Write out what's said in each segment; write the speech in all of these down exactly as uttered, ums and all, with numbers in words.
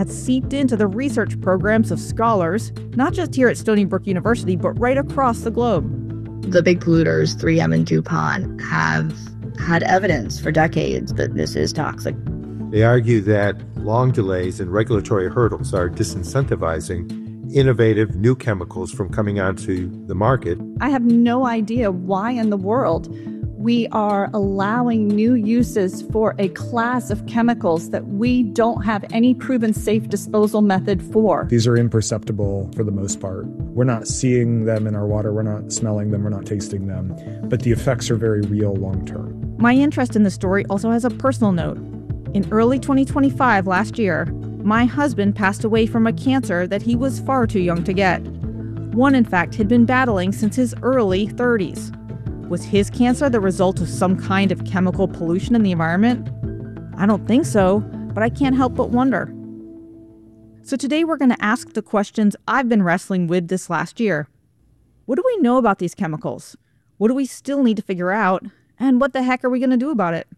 had seeped into the research programs of scholars, not just here at Stony Brook University, but right across the globe. The big polluters, three M and DuPont, have had evidence for decades that this is toxic. They argue that long delays and regulatory hurdles are disincentivizing innovative new chemicals from coming onto the market. I have no idea why in the world we are allowing new uses for a class of chemicals that we don't have any proven safe disposal method for. These are imperceptible for the most part. We're not seeing them in our water, we're not smelling them, we're not tasting them, but the effects are very real long term. My interest in the story also has a personal note. In early twenty twenty-five, last year, my husband passed away from a cancer that he was far too young to get. One, in fact, had been battling since his early thirties. Was his cancer the result of some kind of chemical pollution in the environment? I don't think so, but I can't help but wonder. So today we're going to ask the questions I've been wrestling with this last year. What do we know about these chemicals? What do we still need to figure out? And what the heck are we going to do about it?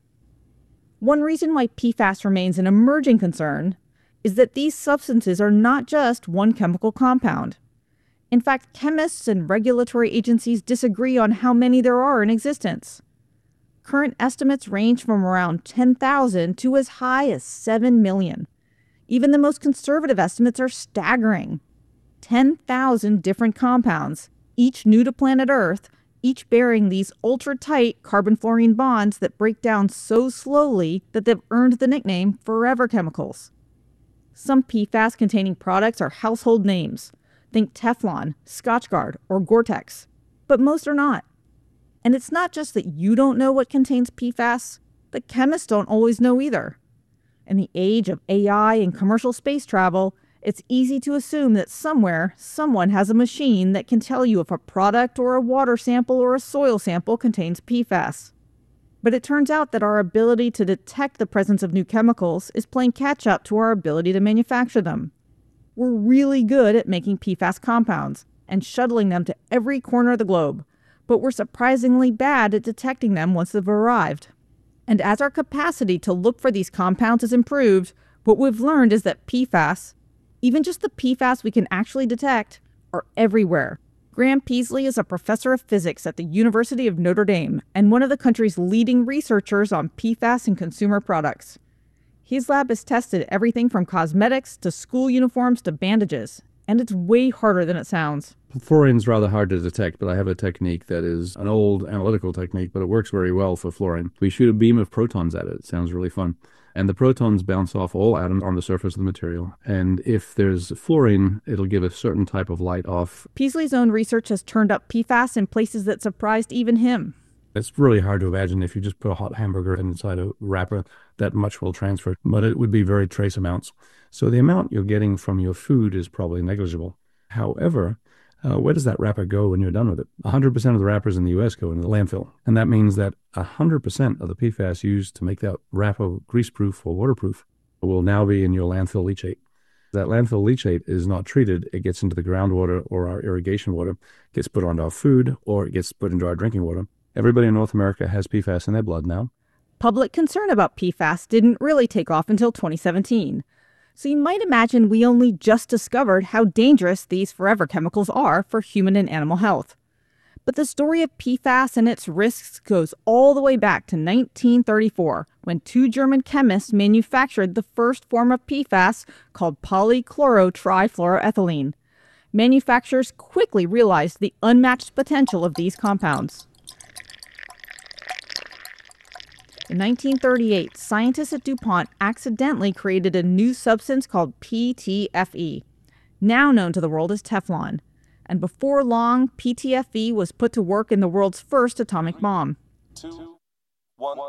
One reason why P FAS remains an emerging concern is that these substances are not just one chemical compound. In fact, chemists and regulatory agencies disagree on how many there are in existence. Current estimates range from around ten thousand to as high as seven million. Even the most conservative estimates are staggering. ten thousand different compounds, each new to planet Earth, each bearing these ultra-tight carbon-fluorine bonds that break down so slowly that they've earned the nickname forever chemicals. Some P FAS-containing products are household names. Think Teflon, Scotchgard, or Gore-Tex. But most are not. And it's not just that you don't know what contains P FAS, the chemists don't always know either. In the age of A I and commercial space travel, it's easy to assume that somewhere, someone has a machine that can tell you if a product or a water sample or a soil sample contains P FAS. But it turns out that our ability to detect the presence of new chemicals is playing catch-up to our ability to manufacture them. We're really good at making P FAS compounds and shuttling them to every corner of the globe, but we're surprisingly bad at detecting them once they've arrived. And as our capacity to look for these compounds has improved, what we've learned is that P FAS, even just the P FAS we can actually detect, are everywhere. Graham Peaslee is a professor of physics at the University of Notre Dame and one of the country's leading researchers on P FAS in consumer products. His lab has tested everything from cosmetics to school uniforms to bandages, and it's way harder than it sounds. Fluorine's rather hard to detect, but I have a technique that is an old analytical technique, but it works very well for fluorine. We shoot a beam of protons at it. It sounds really fun. And the protons bounce off all atoms on the surface of the material. And if there's fluorine, it'll give a certain type of light off. Peaslee's own research has turned up P FAS in places that surprised even him. It's really hard to imagine if you just put a hot hamburger inside a wrapper, that much will transfer, but it would be very trace amounts. So the amount you're getting from your food is probably negligible. However, uh, where does that wrapper go when you're done with it? one hundred percent of the wrappers in the U S go into the landfill. And that means that one hundred percent of the P FAS used to make that wrapper greaseproof or waterproof will now be in your landfill leachate. That landfill leachate is not treated. It gets into the groundwater or our irrigation water, gets put onto our food, or it gets put into our drinking water. Everybody in North America has P FAS in their blood now. Public concern about P FAS didn't really take off until twenty seventeen. So you might imagine we only just discovered how dangerous these forever chemicals are for human and animal health. But the story of P FAS and its risks goes all the way back to nineteen thirty-four, when two German chemists manufactured the first form of P FAS called polychlorotrifluoroethylene. Manufacturers quickly realized the unmatched potential of these compounds. In nineteen thirty-eight, scientists at DuPont accidentally created a new substance called P T F E, now known to the world as Teflon. And before long, P T F E was put to work in the world's first atomic bomb. Two, one.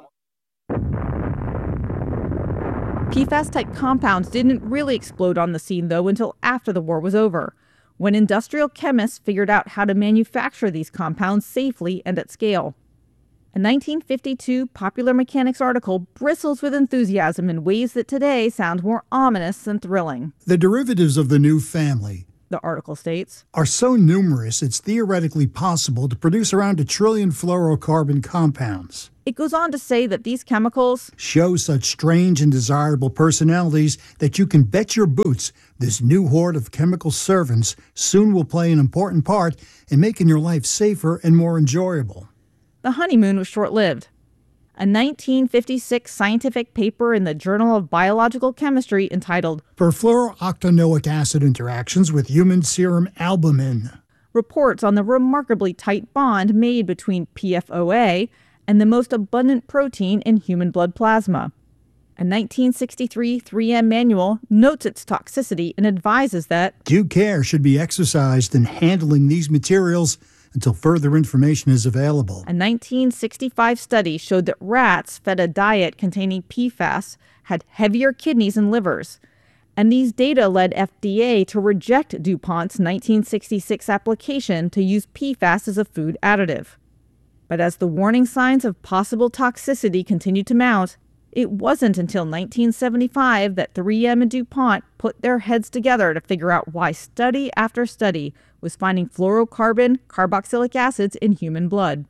P FAS-type compounds didn't really explode on the scene, though, until after the war was over, when industrial chemists figured out how to manufacture these compounds safely and at scale. A nineteen fifty-two Popular Mechanics article bristles with enthusiasm in ways that today sound more ominous than thrilling. The derivatives of the new family, the article states, are so numerous it's theoretically possible to produce around a trillion fluorocarbon compounds. It goes on to say that these chemicals show such strange and desirable personalities that you can bet your boots this new horde of chemical servants soon will play an important part in making your life safer and more enjoyable. The honeymoon was short-lived. A nineteen fifty-six scientific paper in the Journal of Biological Chemistry entitled Perfluorooctanoic acid interactions with human serum albumin reports on the remarkably tight bond made between P F O A and the most abundant protein in human blood plasma. A nineteen sixty-three three M manual notes its toxicity and advises that due care should be exercised in handling these materials until further information is available. A nineteen sixty-five study showed that rats fed a diet containing P FAS had heavier kidneys and livers, and these data led F D A to reject DuPont's nineteen sixty-six application to use P FAS as a food additive. But as the warning signs of possible toxicity continued to mount, it wasn't until nineteen seventy-five that three M and DuPont put their heads together to figure out why study after study was finding fluorocarbon carboxylic acids in human blood.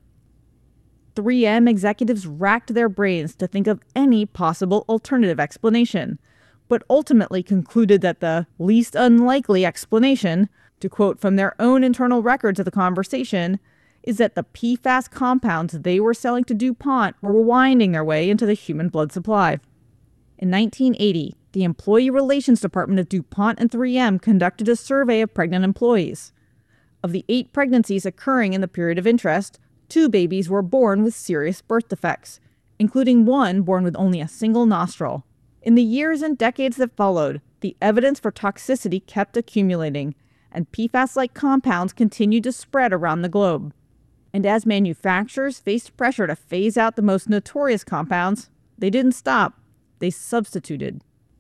three M executives racked their brains to think of any possible alternative explanation, but ultimately concluded that the least unlikely explanation, to quote from their own internal records of the conversation, is that the P FAS compounds they were selling to DuPont were winding their way into the human blood supply. In nineteen eighty, the Employee Relations Department of DuPont and three M conducted a survey of pregnant employees. Of the eight pregnancies occurring in the period of interest, two babies were born with serious birth defects, including one born with only a single nostril. In the years and decades that followed, the evidence for toxicity kept accumulating, and P FAS-like compounds continued to spread around the globe. And as manufacturers faced pressure to phase out the most notorious compounds, they didn't stop. They substituted.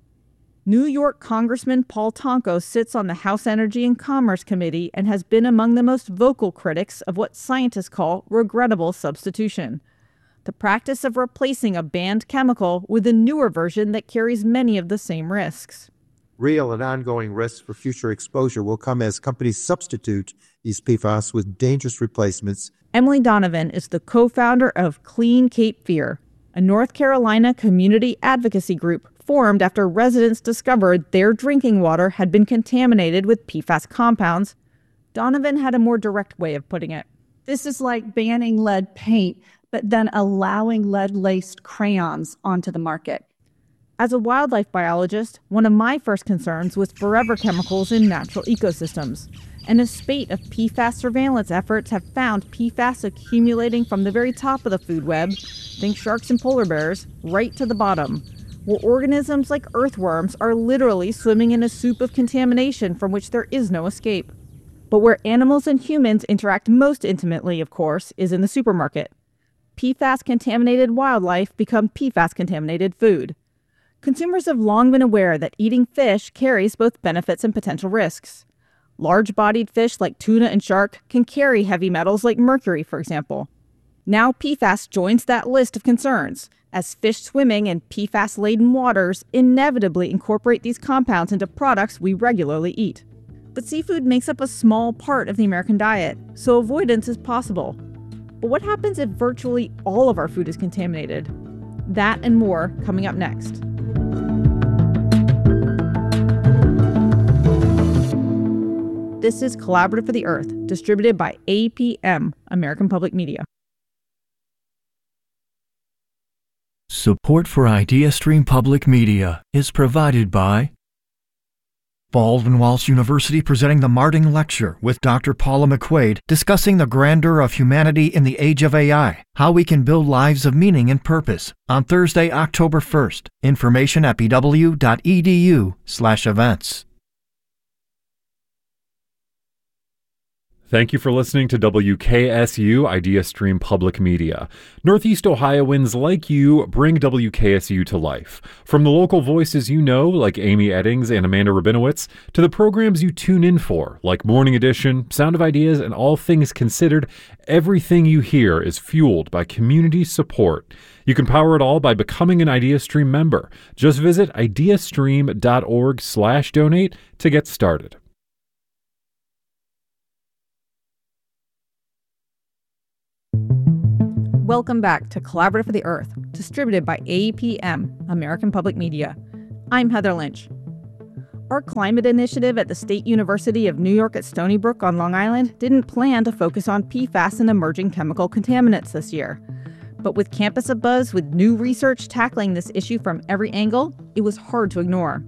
New York Congressman Paul Tonko sits on the House Energy and Commerce Committee and has been among the most vocal critics of what scientists call regrettable substitution, the practice of replacing a banned chemical with a newer version that carries many of the same risks. Real and ongoing risks for future exposure will come as companies substitute these P FAS with dangerous replacements. Emily Donovan is the co-founder of Clean Cape Fear, a North Carolina community advocacy group formed after residents discovered their drinking water had been contaminated with P FAS compounds. Donovan had a more direct way of putting it. This is like banning lead paint, but then allowing lead-laced crayons onto the market. As a wildlife biologist, one of my first concerns was forever chemicals in natural ecosystems, and a spate of P FAS surveillance efforts have found P FAS accumulating from the very top of the food web, think sharks and polar bears, right to the bottom, where organisms like earthworms are literally swimming in a soup of contamination from which there is no escape. But where animals and humans interact most intimately, of course, is in the supermarket. P FAS-contaminated wildlife become P FAS-contaminated food. Consumers have long been aware that eating fish carries both benefits and potential risks. Large-bodied fish like tuna and shark can carry heavy metals like mercury, for example. Now P FAS joins that list of concerns, as fish swimming in P FAS-laden waters inevitably incorporate these compounds into products we regularly eat. But seafood makes up a small part of the American diet, so avoidance is possible. But what happens if virtually all of our food is contaminated? That and more coming up next. This is Collaborative for the Earth, distributed by A P M, American Public Media. Support for IdeaStream Public Media is provided by Baldwin Wallace University, presenting the Marting Lecture with Doctor Paula McQuaid, discussing the grandeur of humanity in the age of A I, how we can build lives of meaning and purpose, on Thursday, October first. Information at b w dot e d u slash events. Thank you for listening to W K S U IdeaStream Public Media. Northeast Ohioans like you bring W K S U to life. From the local voices you know, like Amy Eddings and Amanda Rabinowitz, to the programs you tune in for, like Morning Edition, Sound of Ideas, and All Things Considered, everything you hear is fueled by community support. You can power it all by becoming an IdeaStream member. Just visit ideastream dot org slash donate to get started. Welcome back to Collaborative for the Earth, distributed by A P M, American Public Media. I'm Heather Lynch. Our climate initiative at the State University of New York at Stony Brook on Long Island didn't plan to focus on P FAS and emerging chemical contaminants this year. But with campus abuzz with new research tackling this issue from every angle, it was hard to ignore.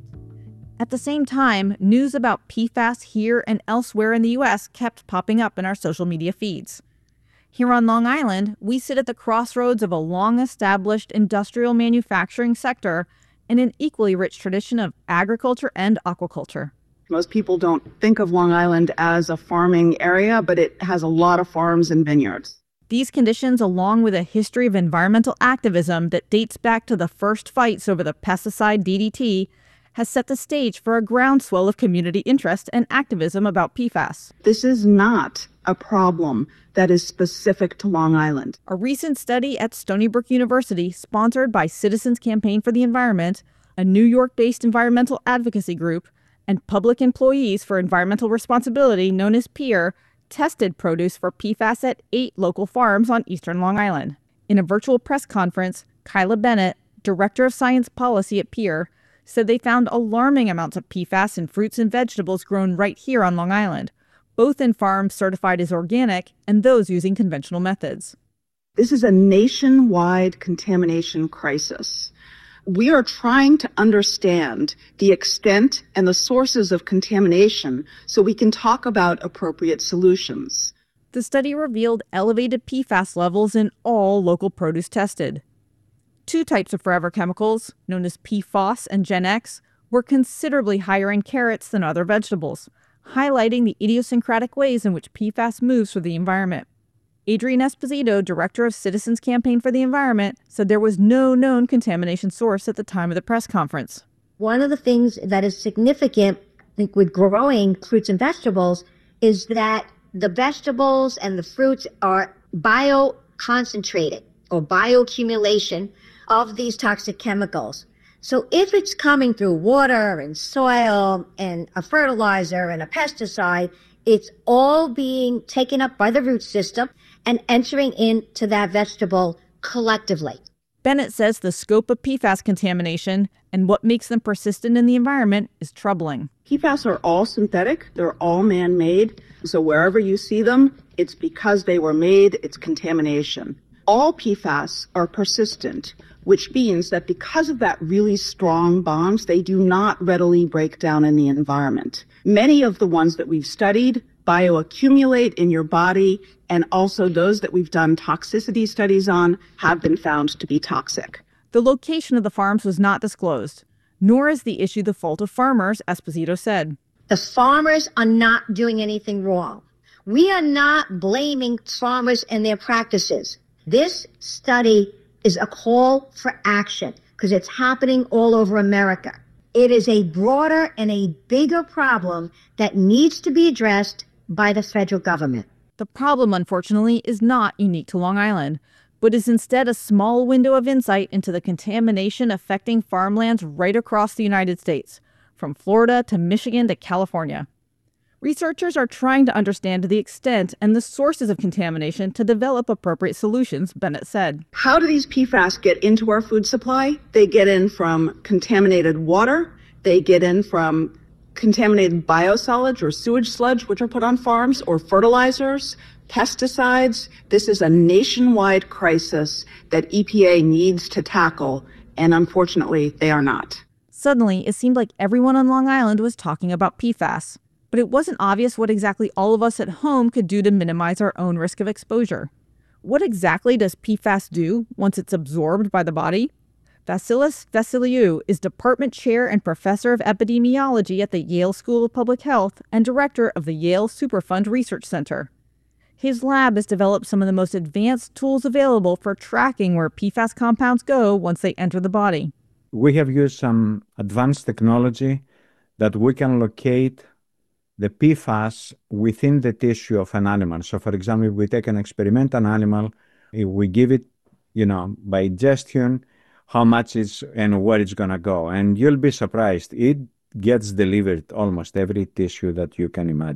At the same time, news about P FAS here and elsewhere in the U S kept popping up in our social media feeds. Here on Long Island, we sit at the crossroads of a long-established industrial manufacturing sector and an equally rich tradition of agriculture and aquaculture. Most people don't think of Long Island as a farming area, but it has a lot of farms and vineyards. These conditions, along with a history of environmental activism that dates back to the first fights over the pesticide D D T, has set the stage for a groundswell of community interest and activism about P FAS. This is not a problem that is specific to Long Island. A recent study at Stony Brook University, sponsored by Citizens Campaign for the Environment, a New York-based environmental advocacy group, and Public Employees for Environmental Responsibility, known as PEER, tested produce for P FAS at eight local farms on eastern Long Island. In a virtual press conference, Kyla Bennett, Director of Science Policy at PEER, said they found alarming amounts of P FAS in fruits and vegetables grown right here on Long Island, both in farms certified as organic and those using conventional methods. This is a nationwide contamination crisis. We are trying to understand the extent and the sources of contamination so we can talk about appropriate solutions. The study revealed elevated P FAS levels in all local produce tested. Two types of forever chemicals, known as P FOS and Gen X, were considerably higher in carrots than other vegetables, highlighting the idiosyncratic ways in which P FAS moves through the environment. Adrienne Esposito, Director of Citizens Campaign for the Environment, said there was no known contamination source at the time of the press conference. One of the things that is significant, I think, with growing fruits and vegetables is that the vegetables and the fruits are bioconcentrated or bioaccumulation of these toxic chemicals. So if it's coming through water and soil and a fertilizer and a pesticide, it's all being taken up by the root system and entering into that vegetable collectively. Bennett says the scope of P FAS contamination and what makes them persistent in the environment is troubling. P FAS are all synthetic. They're all man-made. So wherever you see them, it's because they were made, it's contamination. All P FAS are persistent, which means that because of that really strong bonds, they do not readily break down in the environment. Many of the ones that we've studied bioaccumulate in your body, and also those that we've done toxicity studies on have been found to be toxic. The location of the farms was not disclosed, nor is the issue the fault of farmers, Esposito said. The farmers are not doing anything wrong. We are not blaming farmers and their practices. This study is a call for action because it's happening all over America. It is a broader and a bigger problem that needs to be addressed by the federal government. The problem, unfortunately, is not unique to Long Island, but is instead a small window of insight into the contamination affecting farmlands right across the United States, from Florida to Michigan to California. Researchers are trying to understand the extent and the sources of contamination to develop appropriate solutions, Bennett said. How do these P FAS get into our food supply? They get in from contaminated water. They get in from contaminated biosolids or sewage sludge, which are put on farms, or fertilizers, pesticides. This is a nationwide crisis that E P A needs to tackle, and unfortunately, they are not. Suddenly, it seemed like everyone on Long Island was talking about P FAS. But it wasn't obvious what exactly all of us at home could do to minimize our own risk of exposure. What exactly does P FAS do once it's absorbed by the body? Vasilis Vasiliou is department chair and professor of epidemiology at the Yale School of Public Health and director of the Yale Superfund Research Center. His lab has developed some of the most advanced tools available for tracking where P FAS compounds go once they enter the body. We have used some advanced technology that we can locate the P FAS within the tissue of an animal. So, for example, if we take an experimental animal, if we give it, you know, by ingestion, how much it's and where it's going to go. And you'll be surprised. It gets delivered almost every tissue that you can imagine.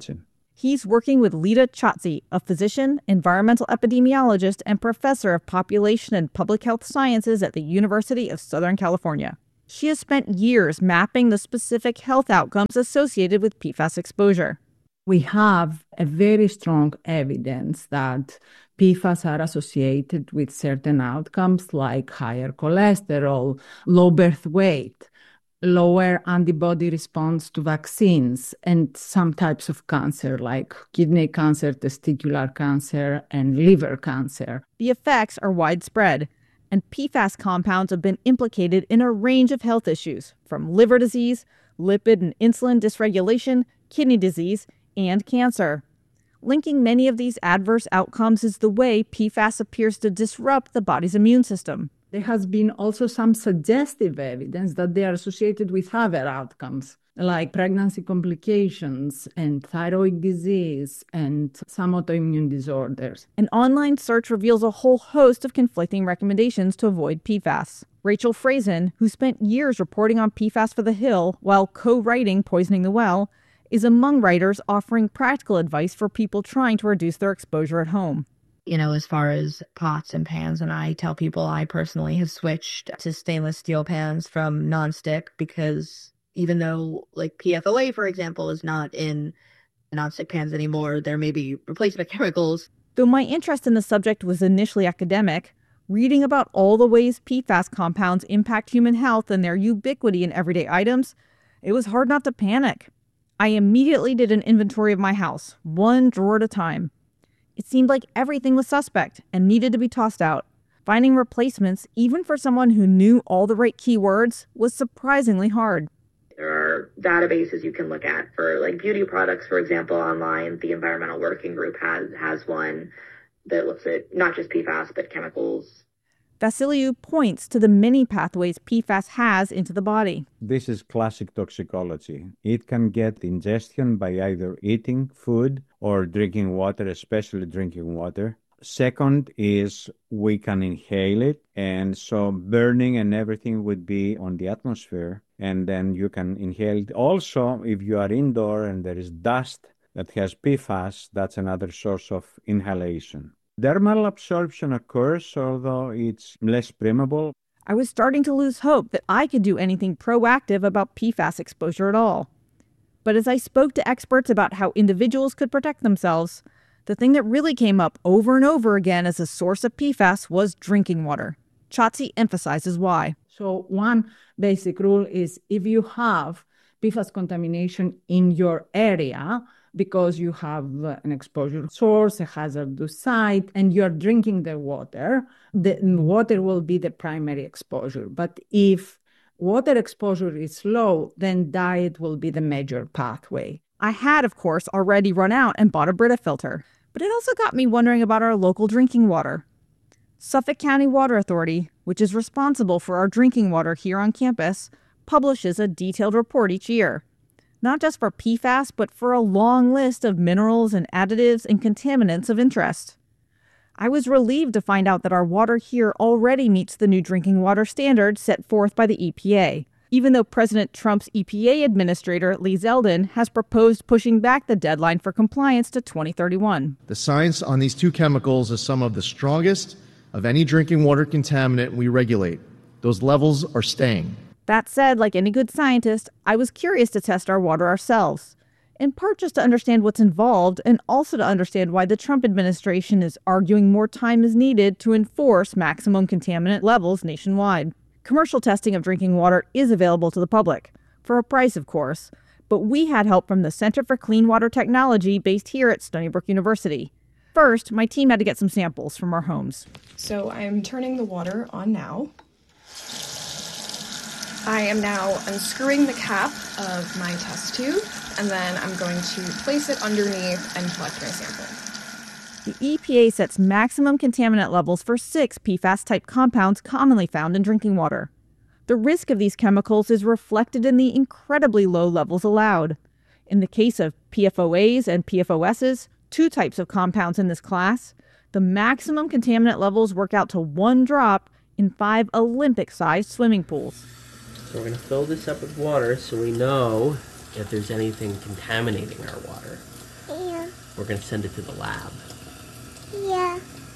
He's working with Lita Chatzi, a physician, environmental epidemiologist, and professor of population and public health sciences at the University of Southern California. She has spent years mapping the specific health outcomes associated with P F A S exposure. We have a very strong evidence that P F A S are associated with certain outcomes like higher cholesterol, low birth weight, lower antibody response to vaccines, and some types of cancer like kidney cancer, testicular cancer, and liver cancer. The effects are widespread, and P F A S compounds have been implicated in a range of health issues, from liver disease, lipid and insulin dysregulation, kidney disease, and cancer. Linking many of these adverse outcomes is the way P F A S appears to disrupt the body's immune system. There has been also some suggestive evidence that they are associated with other outcomes, like pregnancy complications and thyroid disease and some autoimmune disorders. An online search reveals a whole host of conflicting recommendations to avoid P F A S. Rachel Frazen, who spent years reporting on P F A S for The Hill while co-writing Poisoning the Well, is among writers offering practical advice for people trying to reduce their exposure at home. You know, as far as pots and pans, and I tell people I personally have switched to stainless steel pans from nonstick because even though like P F O A, for example, is not in nonstick pans anymore, there may be replacement chemicals. Though my interest in the subject was initially academic, reading about all the ways P F A S compounds impact human health and their ubiquity in everyday items, it was hard not to panic. I immediately did an inventory of my house, one drawer at a time. It seemed like everything was suspect and needed to be tossed out. Finding replacements, even for someone who knew all the right keywords, was surprisingly hard. There are databases you can look at for like beauty products, for example, online. The Environmental Working Group has has one that looks at not just P F A S, but chemicals. Vasiliou points to the many pathways P F A S has into the body. This is classic toxicology. It can get ingestion by either eating food or drinking water, especially drinking water. Second is we can inhale it, and so burning and everything would be on the atmosphere, and then you can inhale it. Also, if you are indoor and there is dust that has P F A S, that's another source of inhalation. Dermal absorption occurs, although it's less permeable. I was starting to lose hope that I could do anything proactive about P F A S exposure at all. But as I spoke to experts about how individuals could protect themselves, the thing that really came up over and over again as a source of P F A S was drinking water. Chatzi emphasizes why. So one basic rule is if you have P F A S contamination in your area, because you have an exposure source, a hazardous site, and you're drinking the water, the water will be the primary exposure. But if water exposure is low, then diet will be the major pathway. I had, of course, already run out and bought a Brita filter, but it also got me wondering about our local drinking water. Suffolk County Water Authority, which is responsible for our drinking water here on campus, publishes a detailed report each year. Not just for P F A S, but for a long list of minerals and additives and contaminants of interest. I was relieved to find out that our water here already meets the new drinking water standards set forth by the E P A, even though President Trump's E P A Administrator Lee Zeldin has proposed pushing back the deadline for compliance to twenty thirty-one. The science on these two chemicals is some of the strongest of any drinking water contaminant we regulate. Those levels are staying. That said, like any good scientist, I was curious to test our water ourselves, in part just to understand what's involved and also to understand why the Trump administration is arguing more time is needed to enforce maximum contaminant levels nationwide. Commercial testing of drinking water is available to the public, for a price, of course, but we had help from the Center for Clean Water Technology based here at Stony Brook University. First, my team had to get some samples from our homes. So I'm turning the water on now. I am now unscrewing the cap of my test tube, and then I'm going to place it underneath and collect my sample. The E P A sets maximum contaminant levels for six P F A S-type compounds commonly found in drinking water. The risk of these chemicals is reflected in the incredibly low levels allowed. In the case of P F O As and P F O Ss, two types of compounds in this class, the maximum contaminant levels work out to one drop in five Olympic-sized swimming pools. So we're going to fill this up with water so we know if there's anything contaminating our water. And we're going to send it to the lab. Yeah.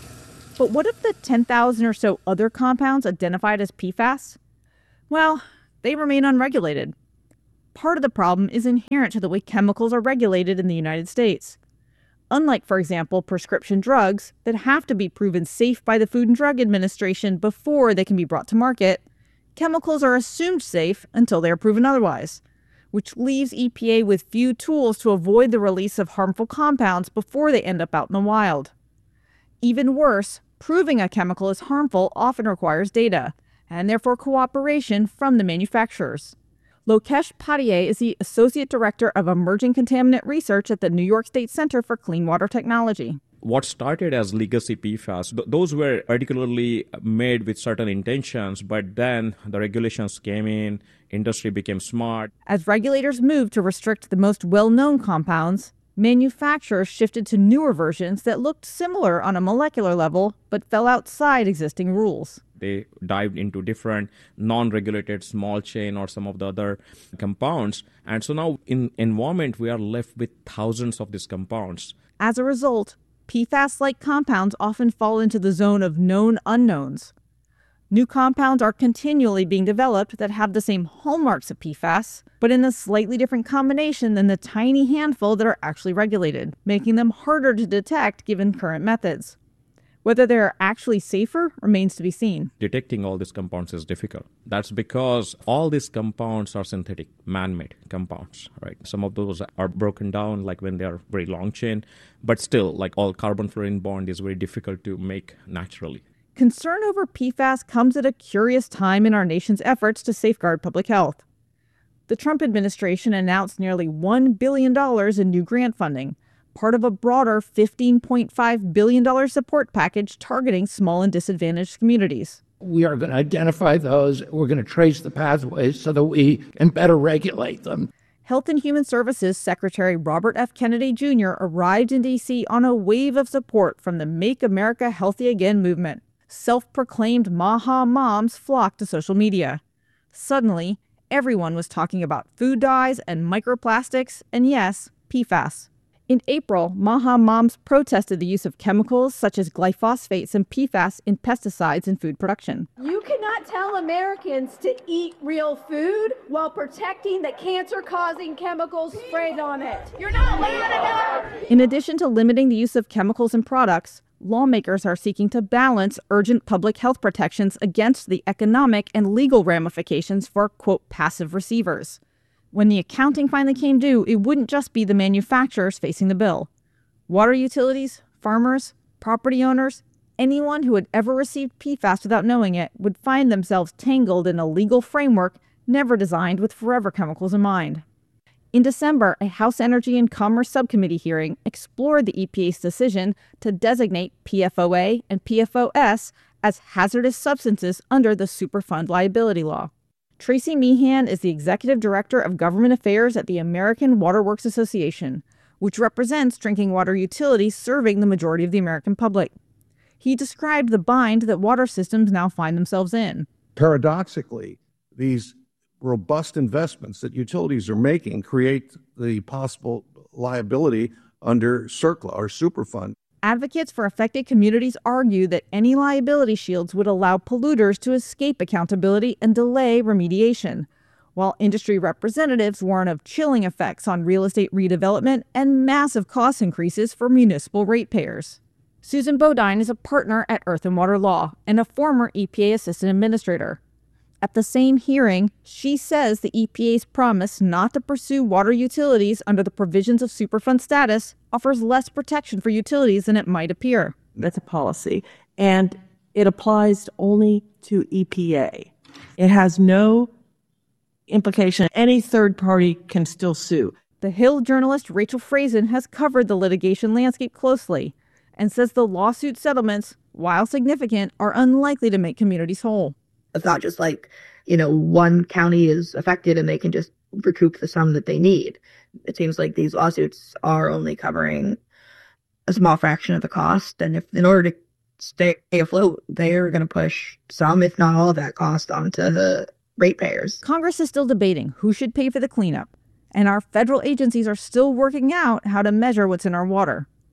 But what of the ten thousand or so other compounds identified as P FAS? Well, they remain unregulated. Part of the problem is inherent to the way chemicals are regulated in the United States. Unlike, for example, prescription drugs that have to be proven safe by the Food and Drug Administration before they can be brought to market, chemicals are assumed safe until they are proven otherwise, which leaves E P A with few tools to avoid the release of harmful compounds before they end up out in the wild. Even worse, proving a chemical is harmful often requires data, and therefore cooperation from the manufacturers. Lokesh Patier is the Associate Director of Emerging Contaminant Research at the New York State Center for Clean Water Technology. What started as legacy P FAS, th- those were particularly made with certain intentions, but then the regulations came in, industry became smart. As regulators moved to restrict the most well-known compounds, manufacturers shifted to newer versions that looked similar on a molecular level, but fell outside existing rules. They dived into different non-regulated small chain or some of the other compounds. And so now in environment, we are left with thousands of these compounds. As a result, P FAS-like compounds often fall into the zone of known unknowns. New compounds are continually being developed that have the same hallmarks of P FAS, but in a slightly different combination than the tiny handful that are actually regulated, making them harder to detect given current methods. Whether they're actually safer remains to be seen. Detecting all these compounds is difficult. That's because all these compounds are synthetic, man-made compounds, right? Some of those are broken down like when they are very long chain, but still, like all carbon-fluorine bond is very difficult to make naturally. Concern over P FAS comes at a curious time in our nation's efforts to safeguard public health. The Trump administration announced nearly one billion dollars in new grant funding, part of a broader fifteen point five billion dollars support package targeting small and disadvantaged communities. We are going to identify those. We're going to trace the pathways so that we can better regulate them. Health and Human Services Secretary Robert F. Kennedy Junior arrived in D C on a wave of support from the Make America Healthy Again movement. Self-proclaimed Maha moms flocked to social media. Suddenly, everyone was talking about food dyes and microplastics, and yes, P FAS. In April, Maha moms protested the use of chemicals such as glyphosates and P FAS in pesticides in food production. You cannot tell Americans to eat real food while protecting the cancer-causing chemicals sprayed on it. You're not loud enough! In addition to limiting the use of chemicals in products, lawmakers are seeking to balance urgent public health protections against the economic and legal ramifications for, quote, passive receivers. When the accounting finally came due, it wouldn't just be the manufacturers facing the bill. Water utilities, farmers, property owners, anyone who had ever received P FAS without knowing it would find themselves tangled in a legal framework never designed with forever chemicals in mind. In December, a House Energy and Commerce Subcommittee hearing explored the E P A's decision to designate P F O A and P F O S as hazardous substances under the Superfund liability law. Tracy Meehan is the Executive Director of Government Affairs at the American Water Works Association, which represents drinking water utilities serving the majority of the American public. He described the bind that water systems now find themselves in. Paradoxically, these robust investments that utilities are making create the possible liability under CERCLA or Superfund. Advocates for affected communities argue that any liability shields would allow polluters to escape accountability and delay remediation, while industry representatives warn of chilling effects on real estate redevelopment and massive cost increases for municipal ratepayers. Susan Bodine is a partner at Earth and Water Law and a former E P A assistant administrator. At the same hearing, she says the E P A's promise not to pursue water utilities under the provisions of Superfund status offers less protection for utilities than it might appear. That's a policy, and it applies only to E P A. It has no implication. Any third party can still sue. The Hill journalist Rachel Frazen has covered the litigation landscape closely and says the lawsuit settlements, while significant, are unlikely to make communities whole. It's not just like, you know, one county is affected and they can just recoup the sum that they need. It seems like these lawsuits are only covering a small fraction of the cost. And if in order to stay afloat, they're going to push some, if not all of that cost onto the ratepayers. Congress is still debating who should pay for the cleanup, and our federal agencies are still working out how to measure what's in our water.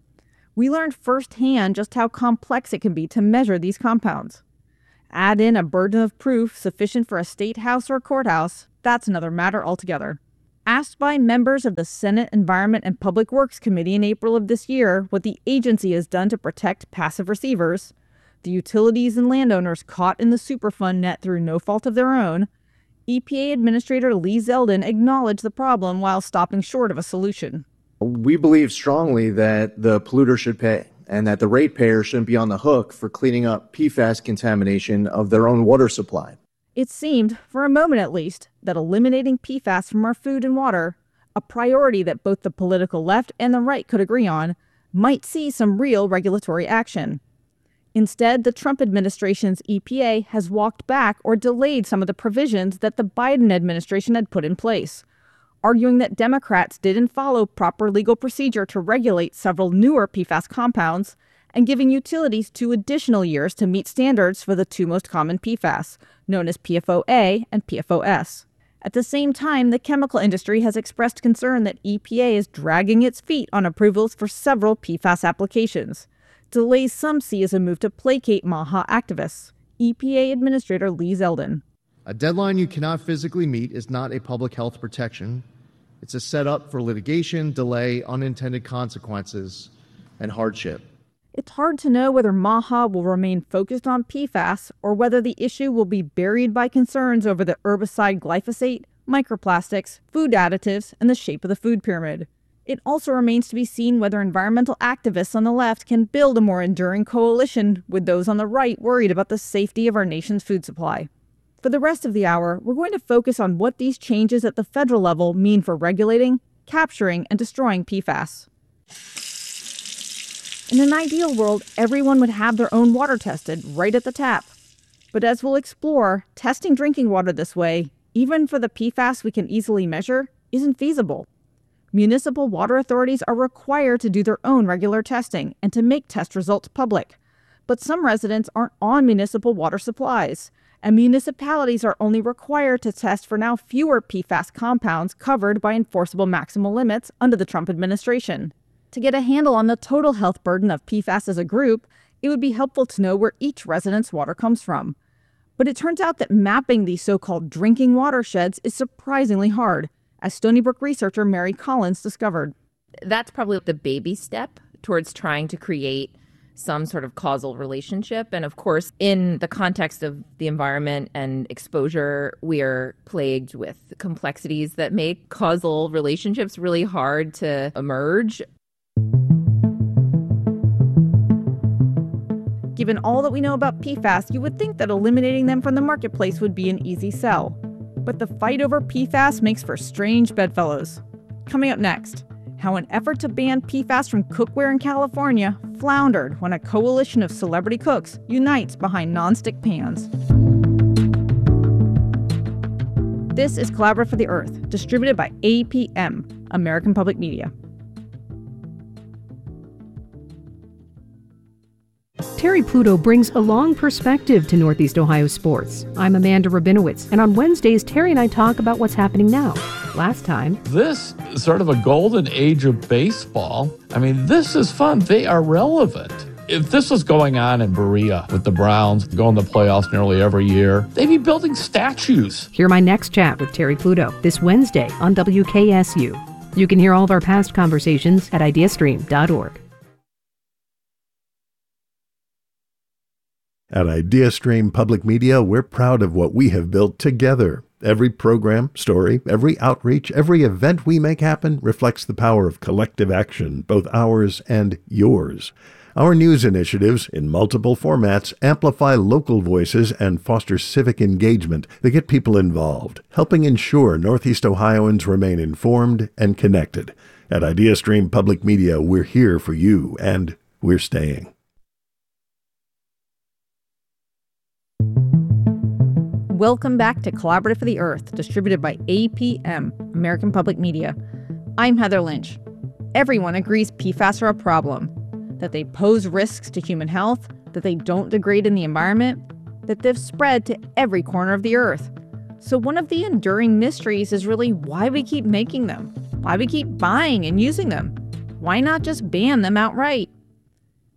We learned firsthand just how complex it can be to measure these compounds. Add in a burden of proof sufficient for a state house or courthouse, that's another matter altogether. Asked by members of the Senate Environment and Public Works Committee in April of this year what the agency has done to protect passive receivers, the utilities and landowners caught in the Superfund net through no fault of their own, E P A Administrator Lee Zeldin acknowledged the problem while stopping short of a solution. We believe strongly that the polluter should pay and that the ratepayer shouldn't be on the hook for cleaning up P FAS contamination of their own water supply. It seemed, for a moment at least, that eliminating P FAS from our food and water, a priority that both the political left and the right could agree on, might see some real regulatory action. Instead, the Trump administration's E P A has walked back or delayed some of the provisions that the Biden administration had put in place, arguing that Democrats didn't follow proper legal procedure to regulate several newer P FAS compounds and giving utilities two additional years to meet standards for the two most common P FAS, known as P F O A and P F O S. At the same time, the chemical industry has expressed concern that E P A is dragging its feet on approvals for several P FAS applications. Delays some see as a move to placate MAHA activists. E P A Administrator Lee Zeldin. A deadline you cannot physically meet is not a public health protection. It's a setup for litigation, delay, unintended consequences, and hardship. It's hard to know whether MAHA will remain focused on P FAS or whether the issue will be buried by concerns over the herbicide glyphosate, microplastics, food additives, and the shape of the food pyramid. It also remains to be seen whether environmental activists on the left can build a more enduring coalition with those on the right worried about the safety of our nation's food supply. For the rest of the hour, we're going to focus on what these changes at the federal level mean for regulating, capturing, and destroying P FAS. In an ideal world, everyone would have their own water tested right at the tap. But as we'll explore, testing drinking water this way, even for the P FAS we can easily measure, isn't feasible. Municipal water authorities are required to do their own regular testing and to make test results public. But some residents aren't on municipal water supplies, and municipalities are only required to test for now fewer P FAS compounds covered by enforceable maximal limits under the Trump administration. To get a handle on the total health burden of P FAS as a group, it would be helpful to know where each resident's water comes from. But it turns out that mapping these so-called drinking watersheds is surprisingly hard, as Stony Brook researcher Mary Collins discovered. That's probably the baby step towards trying to create some sort of causal relationship. And of course, in the context of the environment and exposure, we are plagued with complexities that make causal relationships really hard to emerge. Given all that we know about P FAS, you would think that eliminating them from the marketplace would be an easy sell. But the fight over P FAS makes for strange bedfellows. Coming up next, how an effort to ban P FAS from cookware in California floundered when a coalition of celebrity cooks unites behind nonstick pans. This is Collaborate for the Earth, distributed by A P M, American Public Media. Terry Pluto brings a long perspective to Northeast Ohio sports. I'm Amanda Rabinowitz, and on Wednesdays, Terry and I talk about what's happening now. Last time, this is sort of a golden age of baseball. I mean, this is fun. They are relevant. If this was going on in Berea with the Browns, going to the playoffs nearly every year, they'd be building statues. Hear my next chat with Terry Pluto this Wednesday on W K S U. You can hear all of our past conversations at ideastream dot org. At IdeaStream Public Media, we're proud of what we have built together. Every program, story, every outreach, every event we make happen reflects the power of collective action, both ours and yours. Our news initiatives, in multiple formats, amplify local voices and foster civic engagement that get people involved, helping ensure Northeast Ohioans remain informed and connected. At IdeaStream Public Media, we're here for you, and we're staying. Welcome back to Collaborate for the Earth, distributed by A P M, American Public Media. I'm Heather Lynch. Everyone agrees P FAS are a problem, that they pose risks to human health, that they don't degrade in the environment, that they've spread to every corner of the Earth. So one of the enduring mysteries is really why we keep making them, why we keep buying and using them. Why not just ban them outright?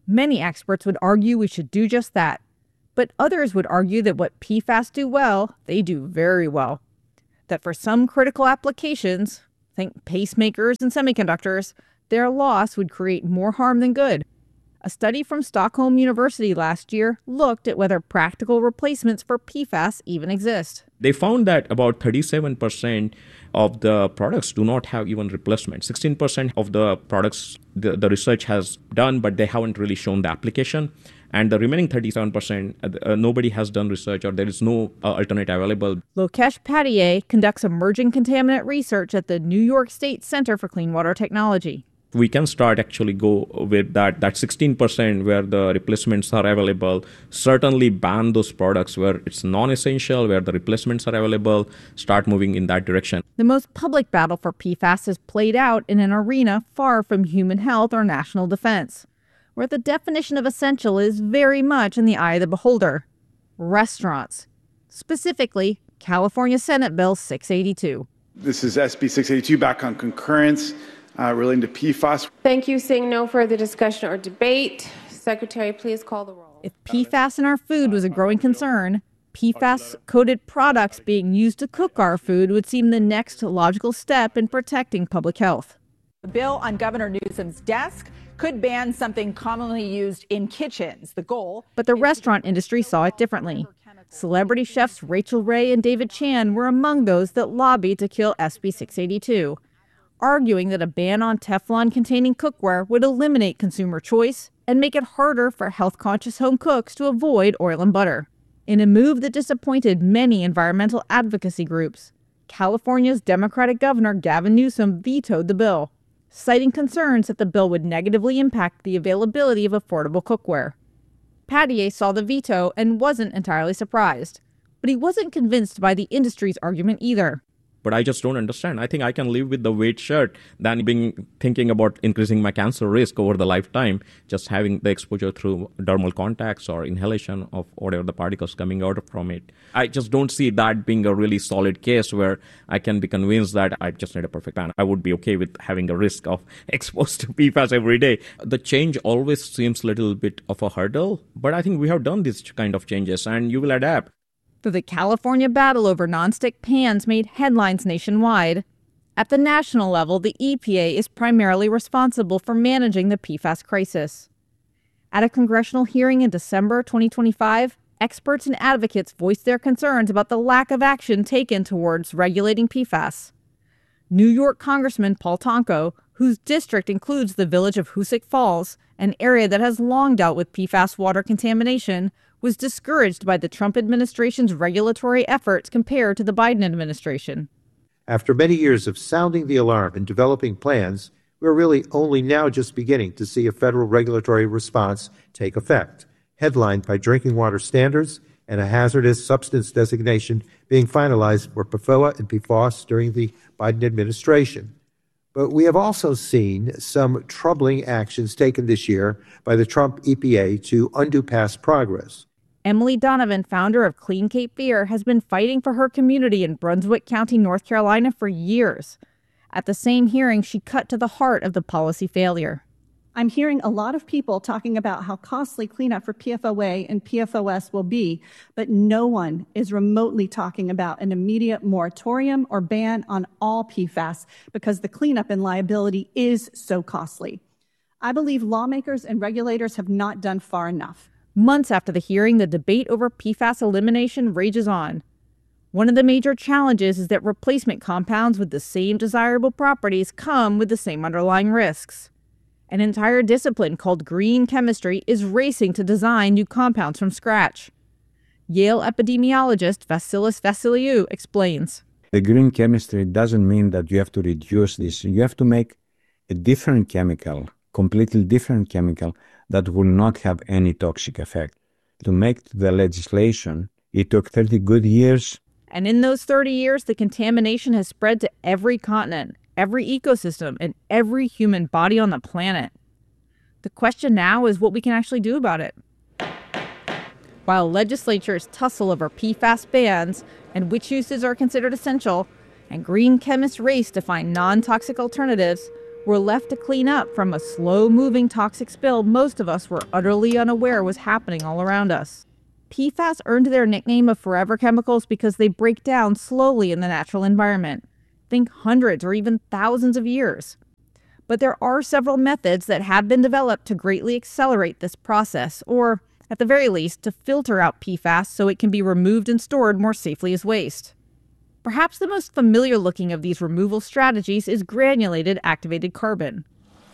Many experts would argue we should do just that, but others would argue that what P FAS do well, they do very well. That for some critical applications, think pacemakers and semiconductors, their loss would create more harm than good. A study from Stockholm University last year looked at whether practical replacements for P FAS even exist. They found that about thirty-seven percent of the products do not have even replacement. sixteen percent of the products the, the research has done, but they haven't really shown the application. And the remaining thirty-seven percent, uh, nobody has done research or there is no uh, alternative available. Lokesh Patier conducts emerging contaminant research at the New York State Center for Clean Water Technology. We can start actually go with that, that sixteen percent where the replacements are available, certainly ban those products where it's non-essential, where the replacements are available, start moving in that direction. The most public battle for P FAS is played out in an arena far from human health or national defense, where the definition of essential is very much in the eye of the beholder. Restaurants. Specifically, California Senate Bill six eighty-two. This is S B six eighty-two back on concurrence. Uh, relating to P FAS. Thank you. Seeing no further discussion or debate, Secretary, please call the roll. If P FAS in our food was a growing concern, P FAS-coated products being used to cook our food would seem the next logical step in protecting public health. The bill on Governor Newsom's desk could ban something commonly used in kitchens. The goal... But the restaurant industry saw it differently. Celebrity chefs Rachel Ray and David Chan were among those that lobbied to kill S B six eighty-two. Arguing that a ban on Teflon-containing cookware would eliminate consumer choice and make it harder for health-conscious home cooks to avoid oil and butter. In a move that disappointed many environmental advocacy groups, California's Democratic Governor Gavin Newsom vetoed the bill, citing concerns that the bill would negatively impact the availability of affordable cookware. Patier saw the veto and wasn't entirely surprised, but he wasn't convinced by the industry's argument either. But I just don't understand. I think I can live with the weight shirt than being thinking about increasing my cancer risk over the lifetime, just having the exposure through dermal contacts or inhalation of whatever the particles coming out from it. I just don't see that being a really solid case where I can be convinced that I just need a perfect ban. I would be okay with having a risk of exposed to P FAS every day. The change always seems a little bit of a hurdle, but I think we have done these kind of changes and you will adapt. Though the California battle over nonstick pans made headlines nationwide, at the national level, the E P A is primarily responsible for managing the P FAS crisis. At a congressional hearing in December twenty twenty-five, experts and advocates voiced their concerns about the lack of action taken towards regulating P FAS. New York Congressman Paul Tonko, whose district includes the village of Hoosick Falls, an area that has long dealt with P FAS water contamination, was discouraged by the Trump administration's regulatory efforts compared to the Biden administration. After many years of sounding the alarm and developing plans, we're really only now just beginning to see a federal regulatory response take effect, headlined by drinking water standards and a hazardous substance designation being finalized for P F O A and P FOS during the Biden administration. But we have also seen some troubling actions taken this year by the Trump E P A to undo past progress. Emily Donovan, founder of Clean Cape Fear, has been fighting for her community in Brunswick County, North Carolina for years. At the same hearing, she cut to the heart of the policy failure. I'm hearing a lot of people talking about how costly cleanup for P F O A and P F O S will be, but no one is remotely talking about an immediate moratorium or ban on all P FAS because the cleanup and liability is so costly. I believe lawmakers and regulators have not done far enough. Months after the hearing, the debate over P FAS elimination rages on. One of the major challenges is that replacement compounds with the same desirable properties come with the same underlying risks. An entire discipline called green chemistry is racing to design new compounds from scratch. Yale epidemiologist Vasilis Vassiliou explains. The green chemistry doesn't mean that you have to reduce this. You have to make a different chemical, completely different chemical that will not have any toxic effect. To make the legislation, it took thirty good years. And in those thirty years, the contamination has spread to every continent, every ecosystem, and every human body on the planet. The question now is what we can actually do about it. While legislatures tussle over P FAS bans and which uses are considered essential, and green chemists race to find non-toxic alternatives, We're left to clean up from a slow-moving toxic spill most of us were utterly unaware was happening all around us. P FAS earned their nickname of forever chemicals because they break down slowly in the natural environment. Think hundreds or even thousands of years. But there are several methods that have been developed to greatly accelerate this process, or, at the very least, to filter out P FAS so it can be removed and stored more safely as waste. Perhaps the most familiar looking of these removal strategies is granulated activated carbon.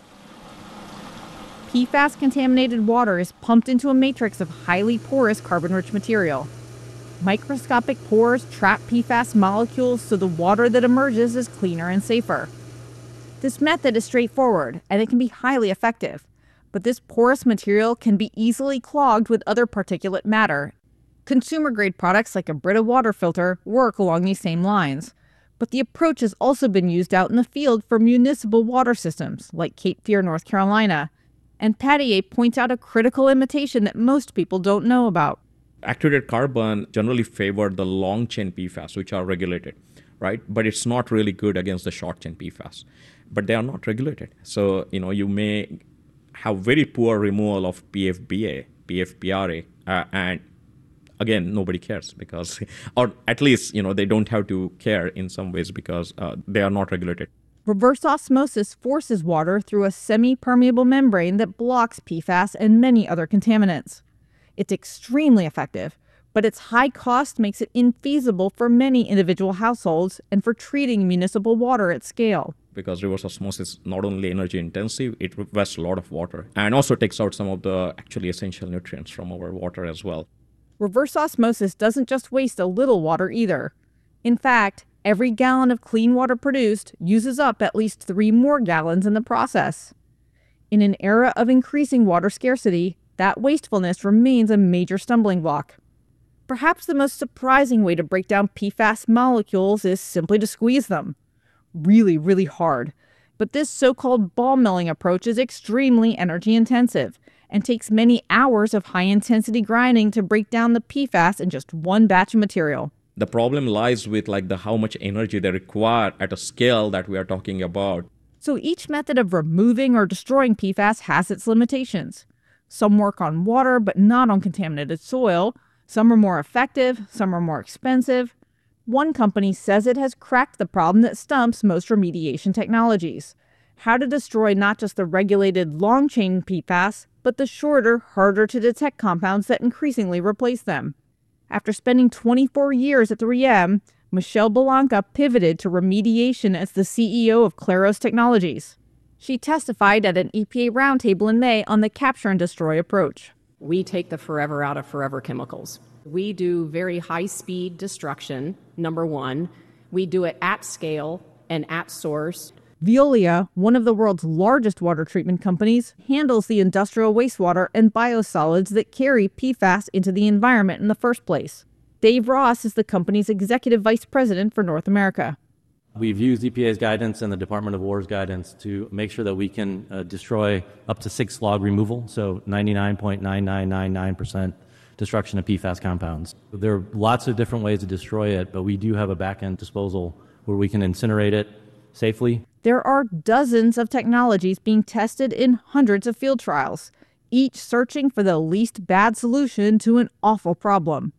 P FAS-contaminated water is pumped into a matrix of highly porous carbon-rich material. Microscopic pores trap P FAS molecules so the water that emerges is cleaner and safer. This method is straightforward, and it can be highly effective, but this porous material can be easily clogged with other particulate matter. Consumer-grade products like a Brita water filter work along these same lines, but the approach has also been used out in the field for municipal water systems, like Cape Fear, North Carolina, and Pattier points out a critical limitation that most people don't know about. Activated carbon generally favor the long-chain P FAS, which are regulated, right? But it's not really good against the short-chain P FAS. But they are not regulated. So, you know, you may have very poor removal of P F B A, P F B R A, uh, and again, nobody cares because, or at least, you know, they don't have to care in some ways because uh, they are not regulated. Reverse osmosis forces water through a semi-permeable membrane that blocks P FAS and many other contaminants. It's extremely effective, but its high cost makes it infeasible for many individual households and for treating municipal water at scale. Because reverse osmosis is not only energy intensive, it wastes a lot of water and also takes out some of the actually essential nutrients from our water as well. Reverse osmosis doesn't just waste a little water either. In fact, every gallon of clean water produced uses up at least three more gallons in the process. In an era of increasing water scarcity, that wastefulness remains a major stumbling block. Perhaps the most surprising way to break down P FAS molecules is simply to squeeze them. Really, really hard. But this so-called ball milling approach is extremely energy intensive and takes many hours of high-intensity grinding to break down the P FAS in just one batch of material. The problem lies with like the how much energy they require at a scale that we are talking about. So each method of removing or destroying P FAS has its limitations. Some work on water but not on contaminated soil. Some are more effective, some are more expensive. One company says it has cracked the problem that stumps most remediation technologies: how to destroy not just the regulated long-chain P FAS, but the shorter, harder-to-detect compounds that increasingly replace them. After spending twenty-four years at three M, Michelle Belanca pivoted to remediation as the C E O of Claros Technologies. She testified at an E P A roundtable in May on the capture and destroy approach. We take the forever out of forever chemicals. We do very high-speed destruction, number one. We do it at scale and at source. Veolia, one of the world's largest water treatment companies, handles the industrial wastewater and biosolids that carry P FAS into the environment in the first place. Dave Ross is the company's executive vice president for North America. We've used E P A's guidance and the Department of War's guidance to make sure that we can uh, destroy up to six log removal, so ninety-nine point nine nine nine nine percent destruction of P FAS compounds. There are lots of different ways to destroy it, but we do have a back-end disposal where we can incinerate it safely. There are dozens of technologies being tested in hundreds of field trials, each searching for the least bad solution to an awful problem.